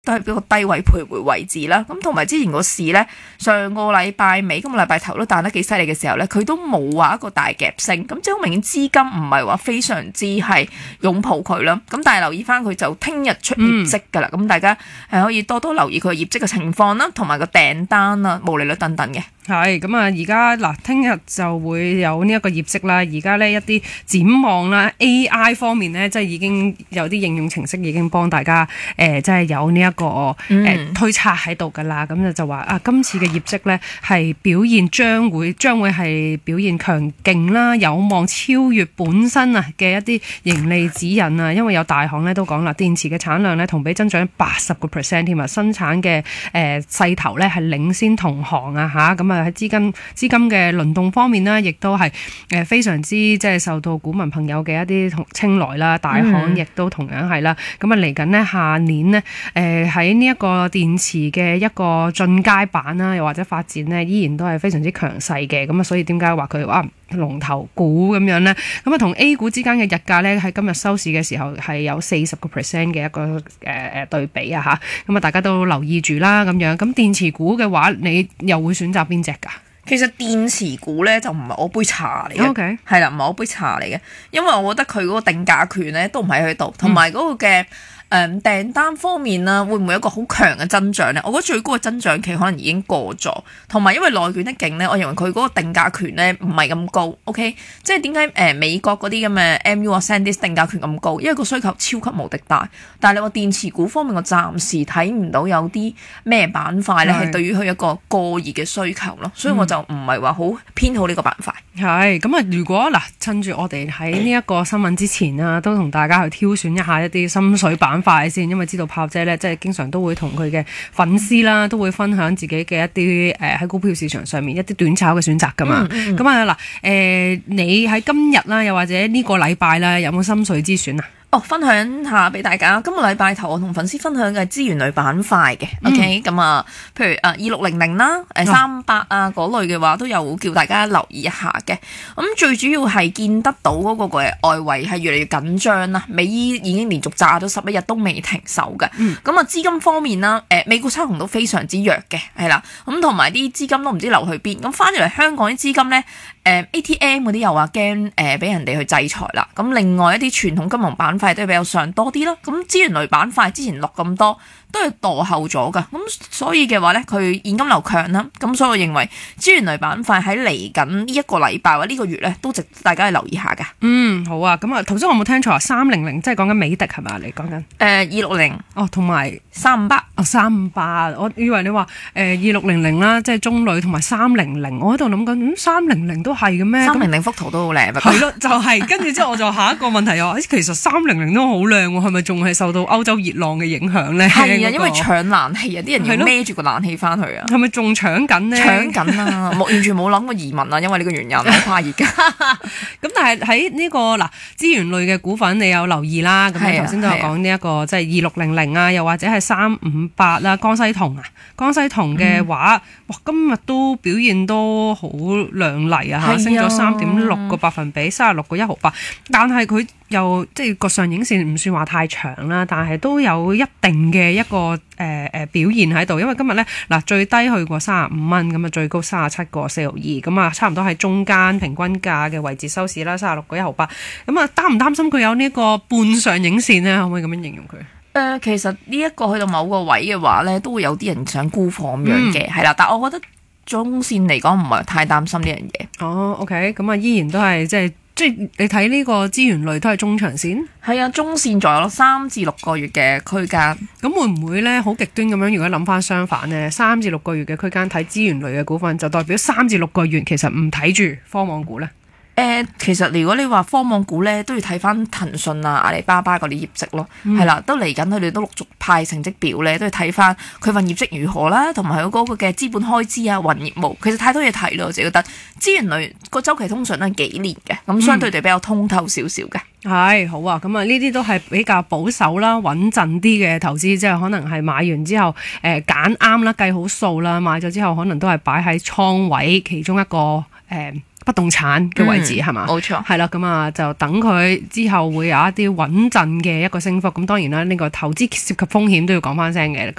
都係比較低位徘徊位置啦。咁同埋之前個市咧，上個禮拜尾、今個禮拜頭都彈得幾犀利嘅時候咧，佢都冇話一個大夾升，咁即係好明顯資金唔係話非常之係擁抱佢啦。咁但係留意翻佢就聽日出業績㗎啦，咁大家係可以多多留意佢業績嘅情況啦，同埋個訂單啊、毛利率等等嘅。 係咁啊！而家嗱，聽日就會有呢一個業績啦。而家呢一啲展望啦 ，AI 方面呢，即係已經有啲應用程式已經幫大家即係有呢一個推測喺度㗎啦。咁就話啊，今次嘅業績呢係表現將會係表現強勁啦，有望超越本身啊嘅一啲盈利指引啊。因為有大行呢都講啦，電池嘅產量呢同比增長80%添啊，生產嘅勢頭呢係領先同行啊嚇咁。喺資金嘅輪動方面呢，亦都係非常之即係受到股民朋友嘅一啲青睞啦。大行亦都同樣係啦。咁啊嚟緊呢，下年呢，喺呢一個電池嘅一個進階版啦，又或者發展呢，依然都係非常之強勢嘅。咁啊，所以點解話佢話龍頭股咁樣呢？咁啊，同 A 股之間嘅日價呢，喺今日收市嘅時候係有40% 嘅一個對比啊嚇。咁啊，大家都留意住啦咁樣。咁電池股嘅話，你又會選擇邊隻㗎？ 其實電池股咧就唔係我杯茶嚟嘅， Okay. 係啦，唔係我杯茶嚟嘅，因為我覺得佢嗰個定價權咧都唔喺佢度，同埋嗰個嘅訂單方面啦，會唔會有一個好強嘅增長咧？我覺得最高嘅增長期可能已經過咗，同埋因為內卷得勁咧，我認為佢嗰個定價權咧唔係咁高。OK， 即係點解美國嗰啲咁嘅 MU 啊 SanDisk 定價權咁高？因為個需求超級無敵大。但係你話電池股方面，我暫時睇唔到有啲咩板塊咧係對於佢一個過熱嘅需求咯，所以我就唔係話好偏好呢個板塊。 係咁啊！如果嗱，趁住我哋喺呢一個新聞之前啊，都同大家去挑選一下一啲心水板塊先，因為知道炮姐咧，即係經常都會同佢嘅粉絲啦，都會分享自己嘅一啲喺股票市場上面一啲短炒嘅選擇噶嘛。咁啊嗱，你喺今日啦，又或者呢個禮拜啦，有冇心水之選啊？ 分享下俾大家。今個禮拜頭我同粉絲分享嘅資源類板塊嘅，OK，咁啊，譬如2600啦、38啊嗰類嘅話，都有叫大家留意一下嘅。咁最主要係見得到嗰個嘅外圍係越嚟越緊張啦，美伊已經連續炸咗11日都未停手嘅。咁啊資金方面啦，美股抽紅都非常之弱嘅，係啦。咁同埋啲資金都唔知流去邊。咁翻咗嚟香港啲資金咧，ATM 嗰啲又話驚俾人哋去制裁啦。咁另外一啲傳統金融板塊都比較上多啲啦，咁資源類板塊之前落咁多，都係墮後咗噶，咁所以嘅話咧，佢現金流強啦，咁所以我認為資源類板塊喺嚟緊呢一個禮拜或呢個月咧，都值得大家去留意下噶。 好啊，咁啊，頭先我冇聽錯啊，300即係講緊美的係咪？你講緊 260 同埋 358 358，我以為你話2600啦，即係中旅同埋300，我喺度諗緊300都係嘅咩 ？300幅圖都好靚， 係咯，就係跟住之後我就下一個問題又話，其實300都好靚喎，係咪仲係受到歐洲熱浪嘅影響咧？ 係啊，因為搶冷氣啊，啲人要孭住個冷氣翻去啊。 係咪仲搶緊呢？ 搶緊啊！完全冇諗過移民啊，因為呢個原因好怕熱噶。 咁但係喺呢個嗱資源類嘅股份，你有留意啦。咁你頭先都有講呢一個即係2600啊，又或者係358啦，江西銅啊，江西銅嘅話，哇，今日都表現都好亮麗啊，升咗3.6個百分比，36個1毫8，但係佢又即係個上影線唔算話太長啦，但係都有一定嘅一個表現喺度，因為今日咧嗱最低去過35蚊，咁啊最高37個4毫2，咁啊差唔多喺中間平均價嘅位置收市啦，36個1毫8，咁啊擔唔擔心佢有呢個半上影線咧？可唔可以咁樣形容佢？ 其實呢一個去到某個位嘅話咧，都會有啲人想沽貨咁樣嘅，係啦，但我覺得中線嚟講唔係太擔心呢樣嘢。 OK， 咁啊依然都係即係你睇呢個資源類都係中長線？ 係啊，中線左右3至6個月嘅區間。 咁會唔會咧好極端咁樣？如果諗翻相反呢，3至6個月嘅區間睇資源類嘅股份，就代表3至6個月其實唔睇住科網股咧？ 其實如果你話科網股咧，都要睇翻騰訊啊、阿里巴巴嗰啲業績咯，係啦，都嚟緊佢哋都陸續派成績表咧，都要睇翻佢份業績如何啦，同埋佢嗰個嘅資本開支啊、雲業務，其實太多嘢睇咯，我自己覺得資源類個週期通常都係幾年嘅，咁相對地比較通透少少嘅。 係好啊，咁啊呢啲都係比較保守啦、穩陣啲嘅投資，即係可能係買完之後揀啱啦、計好數啦，買咗之後可能都係擺喺倉位其中一個不動產嘅位置係嘛？ 冇錯， 係啦，咁啊就等佢之後會有一啲穩陣嘅一個升幅。咁當然啦，呢個投資涉及風險都要講翻聲嘅。